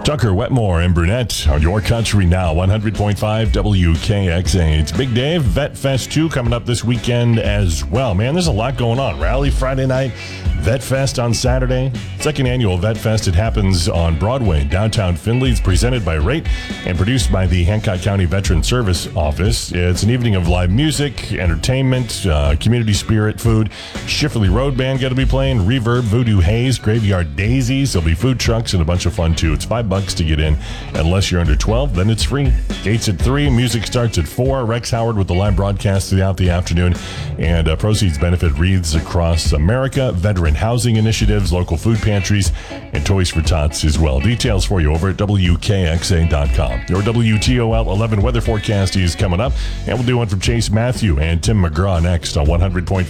Tucker, Wetmore, and Brunette on your country now, 100.5 WKXA. It's Big Dave, Vet Fest 2 coming up this weekend as well. Man, there's a lot going on. Rally Friday night, Vet Fest on Saturday. Second annual Vet Fest. It happens on Broadway, downtown Findlay. It's presented by Rate and produced by the Hancock County Veteran Service Office. It's an evening of live music, entertainment, community spirit, food. Schifferly Road Band going to be playing, Reverb, Voodoo Haze, Graveyard Daisies. There'll be food trucks and a bunch of fun too. It's $5 to get in. Unless you're under 12, then it's free. Gates at 3, music starts at 4. Rex Howard with the live broadcast throughout the afternoon. And proceeds benefit wreaths across America, veteran housing initiatives, local food pantries, and Toys for Tots as well. Details for you over at WKXA.com. Your WTOL 11 weather forecast is coming up, and we'll do one from Chase Matthew and Tim McGraw next on 100.5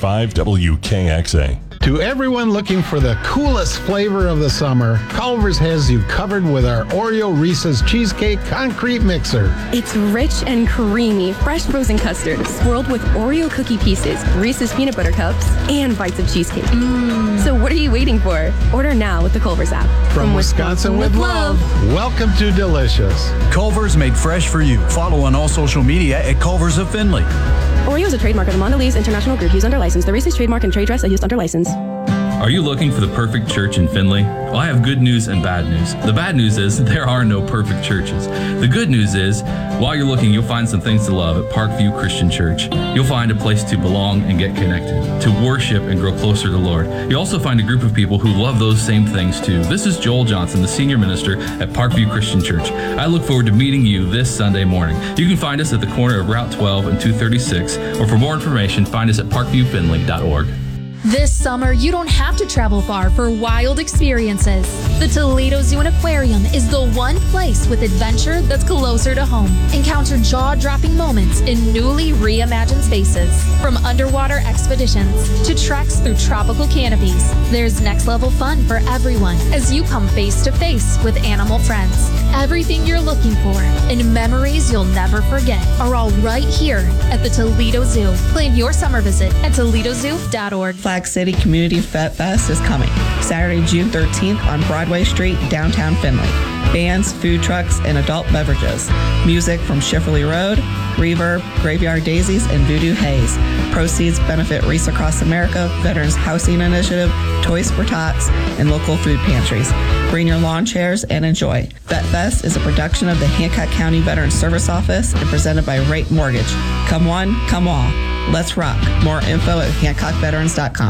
WKXA. To everyone looking for the coolest flavor of the summer, Culver's has you covered with our Oreo Reese's Cheesecake Concrete Mixer. It's rich and creamy, fresh frozen custard, swirled with Oreo cookie pieces, Reese's peanut butter cups, and bites of cheesecake. So what are you waiting for? Order now with the Culver's app. From Wisconsin with love, welcome to Delicious. Culver's made fresh for you. Follow on all social media at Culver's of Findlay. Oreo is a trademark of the Mondelez International Group used under license. The Reese's trademark and trade dress are used under license. Are you looking for the perfect church in Findlay? Well, I have good news and bad news. The bad news is there are no perfect churches. The good news is, while you're looking, you'll find some things to love at Parkview Christian Church. You'll find a place to belong and get connected, to worship and grow closer to the Lord. You'll also find a group of people who love those same things too. This is Joel Johnson, the senior minister at Parkview Christian Church. I look forward to meeting you this Sunday morning. You can find us at the corner of Route 12 and 236, or for more information, find us at parkviewfindlay.org. This summer, you don't have to travel far for wild experiences. The Toledo Zoo and Aquarium is the one place with adventure that's closer to home. Encounter jaw-dropping moments in newly reimagined spaces. From underwater expeditions to treks through tropical canopies, there's next-level fun for everyone as you come face-to-face with animal friends. Everything you're looking for and memories you'll never forget are all right here at the Toledo Zoo. Plan your summer visit at toledozoo.org. Flag City Community Vet Fest is coming Saturday, June 13th on Broadway Street, downtown Findlay. Bands, food trucks, and adult beverages. Music from Schifferly Road, Reverb, Graveyard Daisies, and Voodoo Haze. Proceeds benefit Reese Across America, Veterans Housing Initiative, Toys for Tots, and local food pantries. Bring your lawn chairs and enjoy. Vet Fest is a production of the Hancock County Veterans Service Office and presented by Rate Mortgage. Come one, come all. Let's rock. More info at HancockVeterans.com.